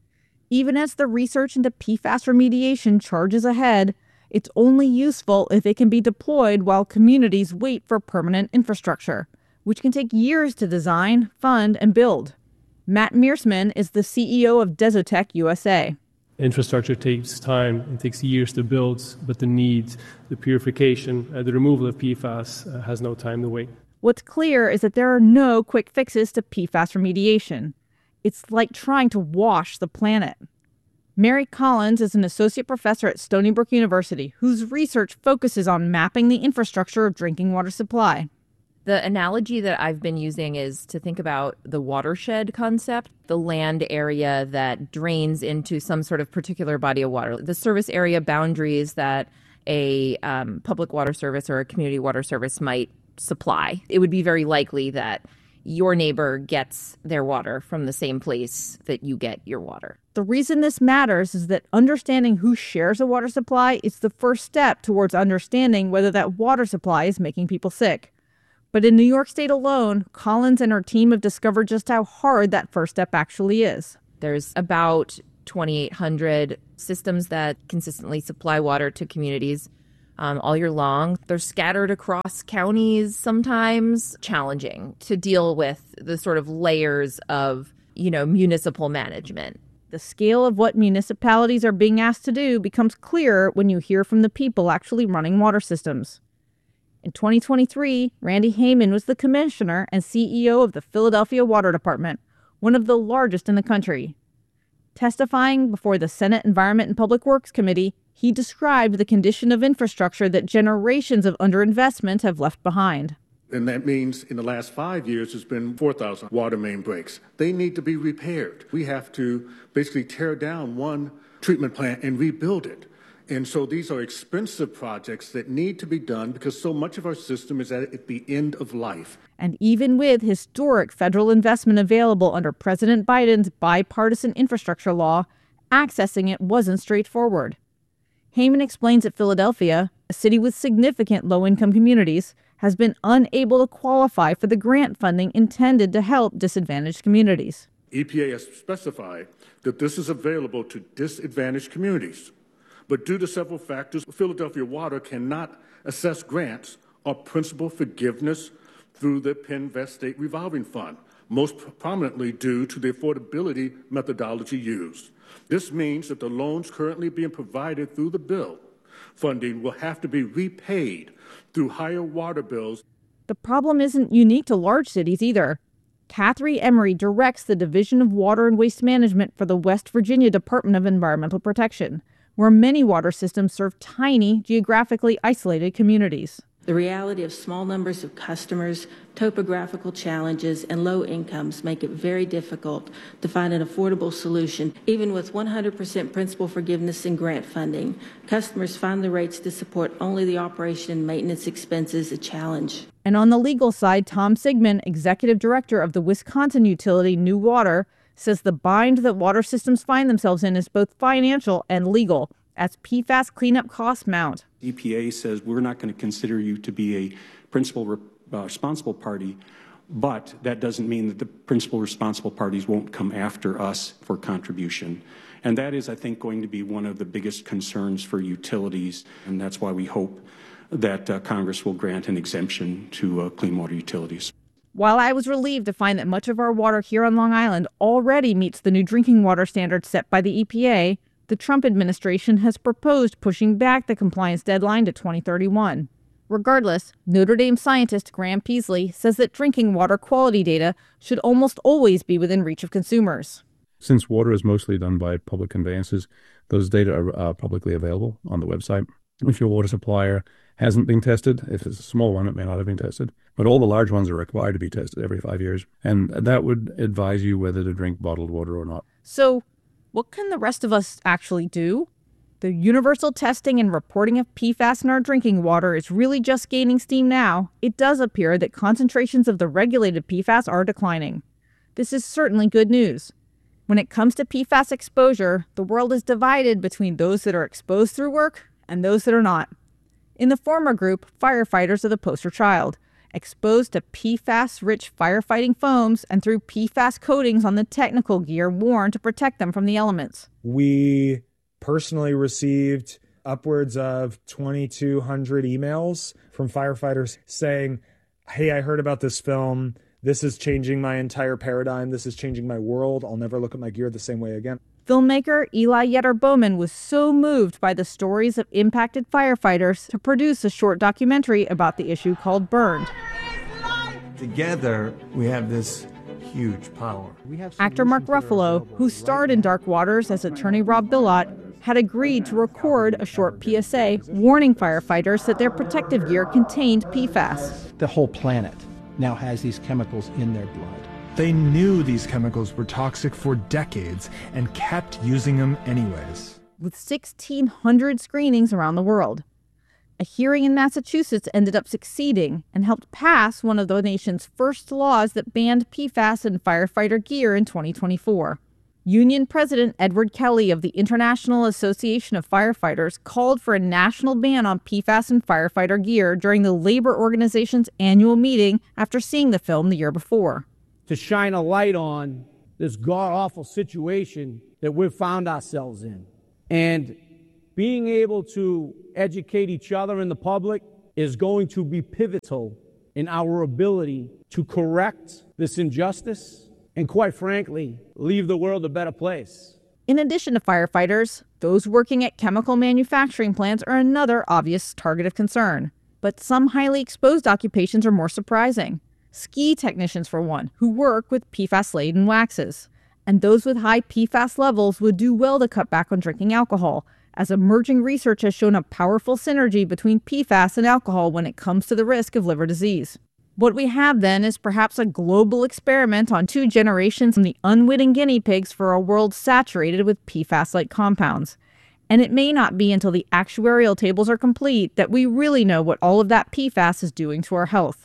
Even as the research into P FAS remediation charges ahead, it's only useful if it can be deployed while communities wait for permanent infrastructure, which can take years to design, fund, and build. Matt Mearsman is the C E O of Desotech U S A. Infrastructure takes time, it takes years to build, but the need, the purification, uh, the removal of P FAS uh, has no time to wait. What's clear is that there are no quick fixes to P FAS remediation. It's like trying to wash the planet. Mary Collins is an associate professor at Stony Brook University, whose research focuses on mapping the infrastructure of drinking water supply. The analogy that I've been using is to think about the watershed concept, the land area that drains into some sort of particular body of water, the service area boundaries that a um, public water service or a community water service might supply. It would be very likely that your neighbor gets their water from the same place that you get your water. The reason this matters is that understanding who shares a water supply is the first step towards understanding whether that water supply is making people sick. But in New York State alone, Collins and her team have discovered just how hard that first step actually is. There's about twenty-eight hundred systems that consistently supply water to communities um, all year long. They're scattered across counties, sometimes challenging to deal with the sort of layers of, you know, municipal management. The scale of what municipalities are being asked to do becomes clearer when you hear from the people actually running water systems. In twenty twenty-three, Randy Heyman was the commissioner and C E O of the Philadelphia Water Department, one of the largest in the country. Testifying before the Senate Environment and Public Works Committee, he described the condition of infrastructure that generations of underinvestment have left behind. And that means in the last five years, there's been four thousand water main breaks. They need to be repaired. We have to basically tear down one treatment plant and rebuild it. And so these are expensive projects that need to be done because so much of our system is at the end of life. And even with historic federal investment available under President Biden's bipartisan infrastructure law, accessing it wasn't straightforward. Heyman explains that Philadelphia, a city with significant low-income communities, has been unable to qualify for the grant funding intended to help disadvantaged communities. E P A has specified that this is available to disadvantaged communities. But due to several factors, Philadelphia Water cannot assess grants or principal forgiveness through the PennVest State Revolving Fund, most prominently due to the affordability methodology used. This means that the loans currently being provided through the bill funding will have to be repaid through higher water bills. The problem isn't unique to large cities either. Catherine Emery directs the Division of Water and Waste Management for the West Virginia Department of Environmental Protection, where many water systems serve tiny, geographically isolated communities. The reality of small numbers of customers, topographical challenges, and low incomes make it very difficult to find an affordable solution. Even with one hundred percent principal forgiveness and grant funding, customers find the rates to support only the operation and maintenance expenses a challenge. And on the legal side, Tom Sigmund, executive director of the Wisconsin utility New Water, says the bind that water systems find themselves in is both financial and legal, as P FAS cleanup costs mount. E P A says we're not going to consider you to be a principal re- uh, responsible party, but that doesn't mean that the principal responsible parties won't come after us for contribution. And that is, I think, going to be one of the biggest concerns for utilities, and that's why we hope that uh, Congress will grant an exemption to uh, clean water utilities. While I was relieved to find that much of our water here on Long Island already meets the new drinking water standards set by the E P A, the Trump administration has proposed pushing back the compliance deadline to twenty thirty-one. Regardless, Notre Dame scientist Graham Peasley says that drinking water quality data should almost always be within reach of consumers. Since water is mostly done by public conveyances, those data are uh, publicly available on the website. If your water supplier hasn't been tested, if it's a small one, it may not have been tested. But all the large ones are required to be tested every five years. And that would advise you whether to drink bottled water or not. So what can the rest of us actually do? The universal testing and reporting of P FAS in our drinking water is really just gaining steam now. It does appear that concentrations of the regulated P FAS are declining. This is certainly good news. When it comes to P FAS exposure, the world is divided between those that are exposed through work and those that are not. In the former group, firefighters are the poster child, exposed to P FAS-rich firefighting foams and through P FAS coatings on the technical gear worn to protect them from the elements. We personally received upwards of twenty-two hundred emails from firefighters saying, hey, I heard about this film. This is changing my entire paradigm. This is changing my world. I'll never look at my gear the same way again. Filmmaker Eli Yetter Bowman was so moved by the stories of impacted firefighters to produce a short documentary about the issue called Burned. Together, we have this huge power. Actor Mark Ruffalo, who starred in Dark Waters as attorney Rob Bilott, had agreed to record a short P S A warning firefighters that their protective gear contained P FAS. The whole planet now has these chemicals in their blood. They knew these chemicals were toxic for decades and kept using them anyways. With sixteen hundred screenings around the world. A hearing in Massachusetts ended up succeeding and helped pass one of the nation's first laws that banned P FAS in firefighter gear in twenty twenty-four. Union President Edward Kelly of the International Association of Firefighters called for a national ban on P FAS in firefighter gear during the labor organization's annual meeting after seeing the film the year before. To shine a light on this god-awful situation that we've found ourselves in. And being able to educate each other and the public is going to be pivotal in our ability to correct this injustice and, quite frankly, leave the world a better place. In addition to firefighters, those working at chemical manufacturing plants are another obvious target of concern. But some highly exposed occupations are more surprising. Ski technicians, for one, who work with P FAS-laden waxes. And those with high P FAS levels would do well to cut back on drinking alcohol, as emerging research has shown a powerful synergy between P FAS and alcohol when it comes to the risk of liver disease. What we have then is perhaps a global experiment on two generations of the unwitting guinea pigs for a world saturated with P FAS-like compounds. And it may not be until the actuarial tables are complete that we really know what all of that P FAS is doing to our health.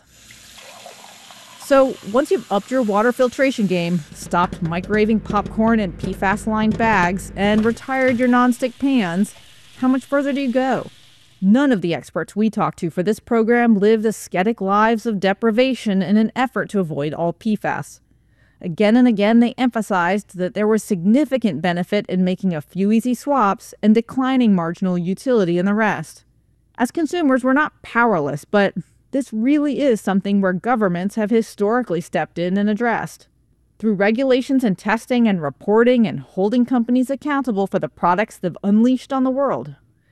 So once you've upped your water filtration game, stopped microwaving popcorn in P FAS-lined bags, and retired your nonstick pans, how much further do you go? None of the experts we talked to for this program lived ascetic lives of deprivation in an effort to avoid all P FAS. Again and again, they emphasized that there was significant benefit in making a few easy swaps and declining marginal utility in the rest. As consumers, we're not powerless, but this really is something where governments have historically stepped in and addressed. Through regulations and testing and reporting and holding companies accountable for the products they've unleashed on the world.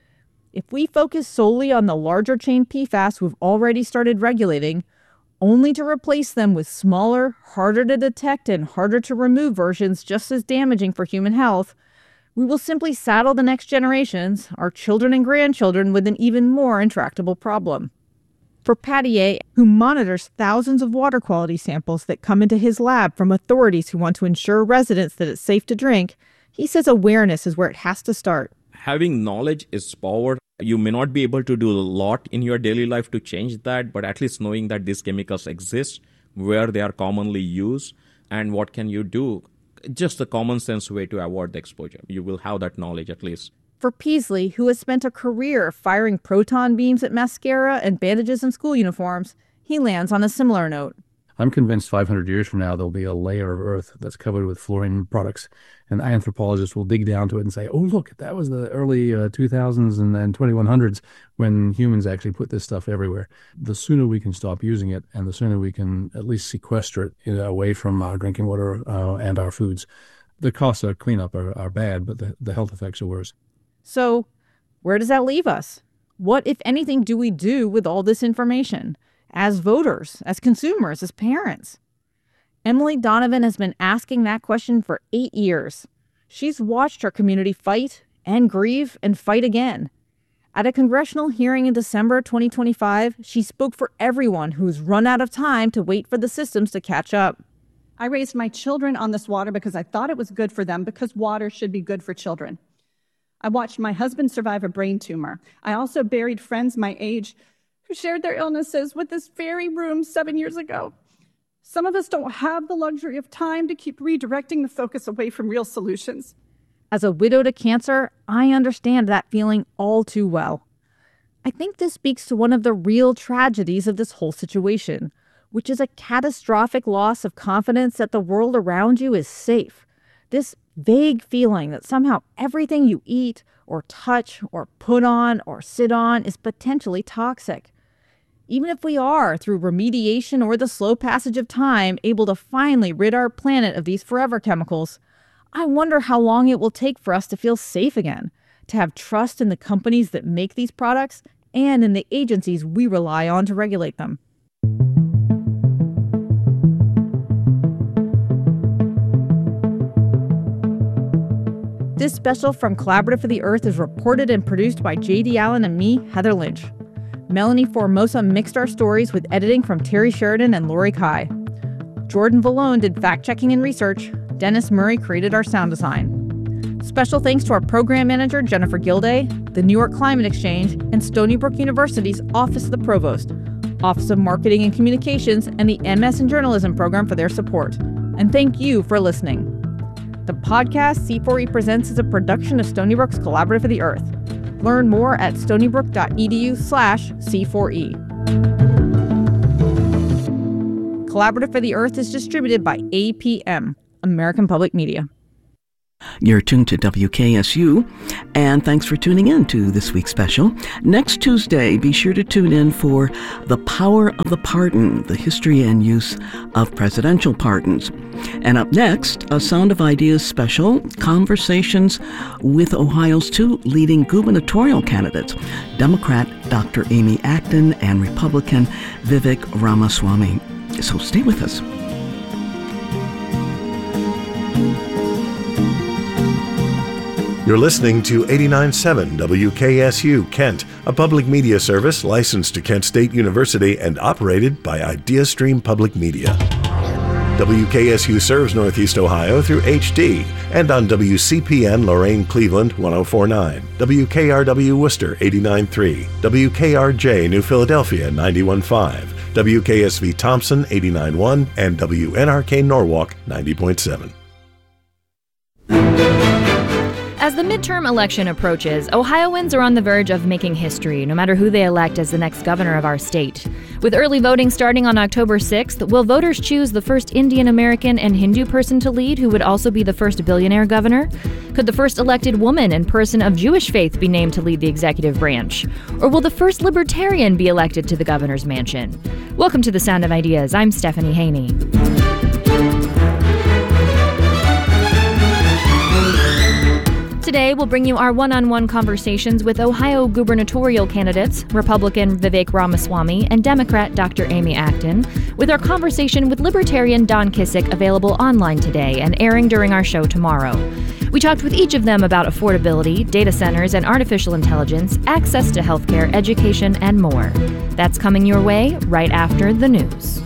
If we focus solely on the larger chain P FAS we've already started regulating, only to replace them with smaller, harder to detect and harder to remove versions just as damaging for human health, we will simply saddle the next generations, our children and grandchildren, with an even more intractable problem. For Pattier, who monitors thousands of water quality samples that come into his lab from authorities who want to ensure residents that it's safe to drink, he says awareness is where it has to start. Having knowledge is power. You may not be able to do a lot in your daily life to change that, but at least knowing that these chemicals exist, where they are commonly used, and what can you do, just a common sense way to avoid the exposure. You will have that knowledge at least. For Peasley, who has spent a career firing proton beams at mascara and bandages in school uniforms, he lands on a similar note. I'm convinced five hundred years from now, there'll be a layer of Earth that's covered with fluorine products, and anthropologists will dig down to it and say, oh, look, that was the early uh, two thousands and then twenty-one hundreds when humans actually put this stuff everywhere. The sooner we can stop using it, and the sooner we can at least sequester it you know, away from our drinking water uh, and our foods. The costs of cleanup are, are bad, but the, the health effects are worse. So where does that leave us? What, if anything, do we do with all this information? As voters, as consumers, as parents? Emily Donovan has been asking that question for eight years. She's watched her community fight and grieve and fight again. At a congressional hearing in December twenty twenty-five, she spoke for everyone who's run out of time to wait for the systems to catch up. I raised my children on this water because I thought it was good for them, because water should be good for children. I watched my husband survive a brain tumor. I also buried friends my age who shared their illnesses with this very room seven years ago. Some of us don't have the luxury of time to keep redirecting the focus away from real solutions. As a widow to cancer, I understand that feeling all too well. I think this speaks to one of the real tragedies of this whole situation, which is a catastrophic loss of confidence that the world around you is safe. This vague feeling that somehow everything you eat or touch or put on or sit on is potentially toxic. Even if we are, through remediation or the slow passage of time, able to finally rid our planet of these forever chemicals, I wonder how long it will take for us to feel safe again, to have trust in the companies that make these products and in the agencies we rely on to regulate them. This special from Collaborative for the Earth is reported and produced by J D Allen and me, Heather Lynch. Melanie Formosa mixed our stories with editing from Terry Sheridan and Lori Kai. Jordan Vallone did fact-checking and research. Dennis Murray created our sound design. Special thanks to our program manager, Jennifer Gilday, the New York Climate Exchange, and Stony Brook University's Office of the Provost, Office of Marketing and Communications, and the M S in Journalism program for their support. And thank you for listening. The podcast C four E Presents is a production of Stony Brook's Collaborative for the Earth. Learn more at stonybrook.edu slash C4E. Collaborative for the Earth is distributed by A P M, American Public Media. You're tuned to W K S U, and thanks for tuning in to this week's special. Next Tuesday, be sure to tune in for The Power of the Pardon, the history and use of presidential pardons. And up next, a Sound of Ideas special, conversations with Ohio's two leading gubernatorial candidates, Democrat Doctor Amy Acton and Republican Vivek Ramaswamy. So stay with us. You're listening to eighty-nine point seven W K S U Kent, a public media service licensed to Kent State University and operated by IdeaStream Public Media. W K S U serves Northeast Ohio through H D and on W C P N Lorain Cleveland one oh four point nine, W K R W Worcester eighty-nine point three, W K R J New Philadelphia ninety-one point five, W K S V Thompson eighty-nine point one, and W N R K Norwalk ninety point seven. As the midterm election approaches, Ohioans are on the verge of making history, no matter who they elect as the next governor of our state. With early voting starting on October sixth, will voters choose the first Indian American and Hindu person to lead, who would also be the first billionaire governor? Could the first elected woman and person of Jewish faith be named to lead the executive branch? Or will the first libertarian be elected to the governor's mansion? Welcome to The Sound of Ideas. I'm Stephanie Haney. Today, we'll bring you our one-on-one conversations with Ohio gubernatorial candidates, Republican Vivek Ramaswamy and Democrat Doctor Amy Acton, with our conversation with Libertarian Don Kissick available online today and airing during our show tomorrow. We talked with each of them about affordability, data centers and artificial intelligence, access to healthcare, education, and more. That's coming your way right after the news.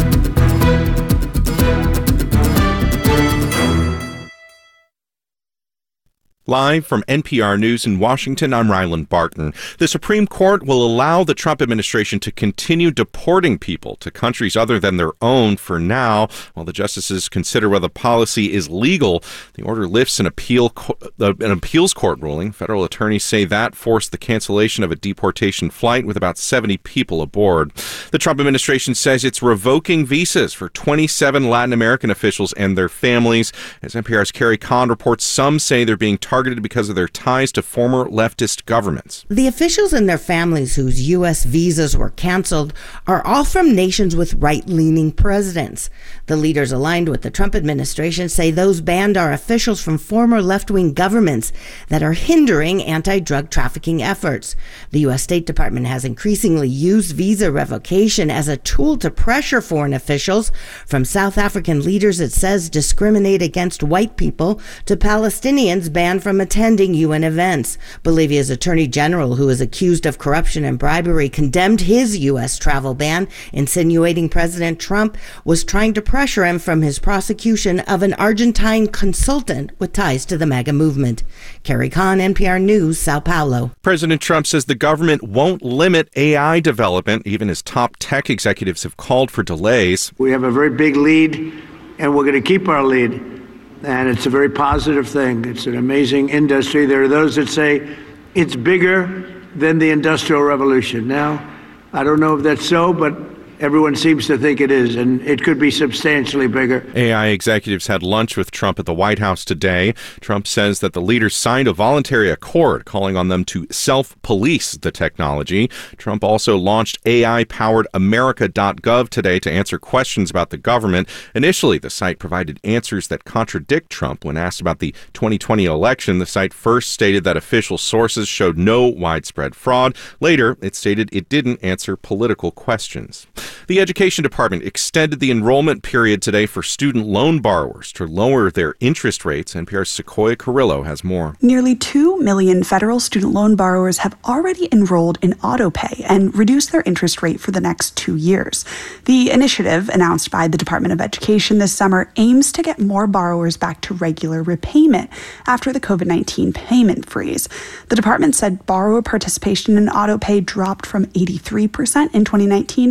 Live from N P R News in Washington, I'm Ryland Barton. The Supreme Court will allow the Trump administration to continue deporting people to countries other than their own for now, while the justices consider whether the policy is legal. The order lifts an appeal uh, an appeals court ruling. Federal attorneys say that forced the cancellation of a deportation flight with about seventy people aboard. The Trump administration says it's revoking visas for twenty-seven Latin American officials and their families. As N P R's Carrie Kahn reports, some say they're being targeted because of their ties to former leftist governments. The officials and their families whose U S visas were canceled are all from nations with right-leaning presidents. The leaders aligned with the Trump administration say those banned are officials from former left-wing governments that are hindering anti-drug trafficking efforts. The U S State Department has increasingly used visa revocation as a tool to pressure foreign officials, from South African leaders it says discriminate against white people to Palestinians banned from attending U N events. Bolivia's Attorney General, who is accused of corruption and bribery, condemned his U S travel ban, insinuating President Trump was trying to pressure him from his prosecution of an Argentine consultant with ties to the MAGA movement. Carrie Kahn, N P R News, Sao Paulo. President Trump says the government won't limit A I development, even as top tech executives have called for delays. We have a very big lead, and we're going to keep our lead. And it's a very positive thing. It's an amazing industry. There are those that say it's bigger than the Industrial Revolution. Now, I don't know if that's so, but everyone seems to think it is, and it could be substantially bigger. A I executives had lunch with Trump at the White House today. Trump says that the leaders signed a voluntary accord calling on them to self-police the technology. Trump also launched A I-powered America dot gov today to answer questions about the government. Initially, the site provided answers that contradict Trump. When asked about the twenty twenty election, the site first stated that official sources showed no widespread fraud. Later, it stated it didn't answer political questions. The Education Department extended the enrollment period today for student loan borrowers to lower their interest rates. N P R's Sequoia Carrillo has more. Nearly two million federal student loan borrowers have already enrolled in AutoPay and reduced their interest rate for the next two years. The initiative, announced by the Department of Education this summer, aims to get more borrowers back to regular repayment after the COVID nineteen payment freeze. The department said borrower participation in AutoPay dropped from eighty-three percent in twenty nineteen to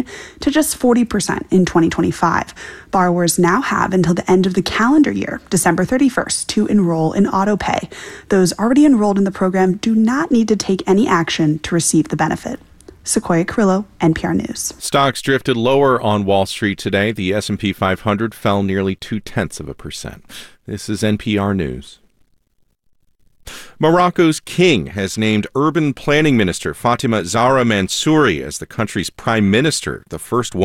to just forty percent in twenty twenty-five. Borrowers now have until the end of the calendar year, December thirty-first, to enroll in AutoPay. Those already enrolled in the program do not need to take any action to receive the benefit. Sequoia Carrillo, N P R News. Stocks drifted lower on Wall Street today. The S and P five hundred fell nearly two-tenths of a percent. This is N P R News. Morocco's king has named urban planning minister Fatima Zahra Mansouri as the country's prime minister, the first woman